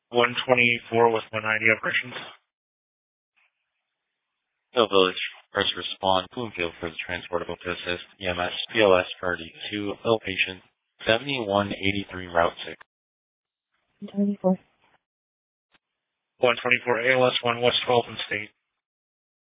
124 with 190 operations. Hill Village, first respond, Bloomfield for the transportable to assist, EMS, PLS priority 2, ill patient, 7183 Route 6. 124. 124 ALS 1 West 12th and State.